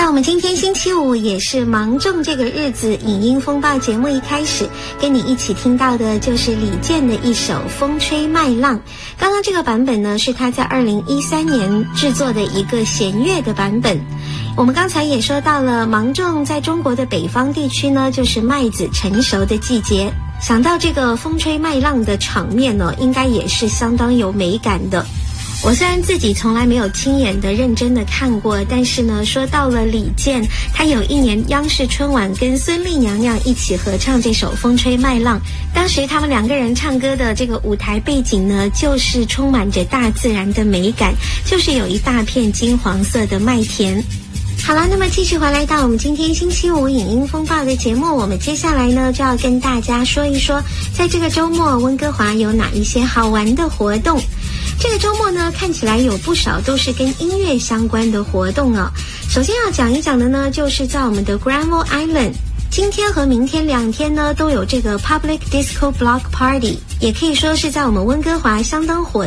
我们今天星期五也是芒种这个日子，影音风暴节目一开始跟你一起听到的就是李健的一首《风吹麦浪》。刚刚这个版本呢是他在2013年制作的一个弦乐的版本。我们刚才也说到了，芒种在中国的北方地区呢就是麦子成熟的季节，想到这个风吹麦浪的场面呢，应该也是相当有美感的。我虽然自己从来没有亲眼的认真的看过，但是呢，说到了李健，他有一年央视春晚跟孙俪娘娘一起合唱这首《风吹麦浪》，当时他们两个人唱歌的这个舞台背景呢，就是充满着大自然的美感，就是有一大片金黄色的麦田。好了，那么继续回来到我们今天星期五影音风暴的节目，我们接下来呢就要跟大家说一说，在这个周末温哥华有哪一些好玩的活动。这个周末呢，看起来有不少都是跟音乐相关的活动哦。首先要讲一讲的呢，就是在我们的 Granville Island， 今天和明天2天呢都有这个 Public Disco Block Party， 也可以说是在我们温哥华相当火